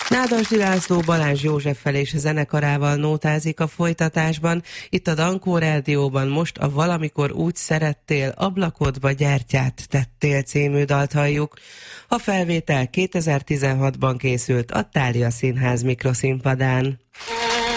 Nádasdy László Balázs Józseffel és zenekarával nótázik a folytatásban. Itt a Dankó Rádióban most a Valamikor úgy szerettél, ablakodba gyertyát tettél című dalt halljuk. A felvétel 2016-ban készült a Thália Színház mikroszínpadán.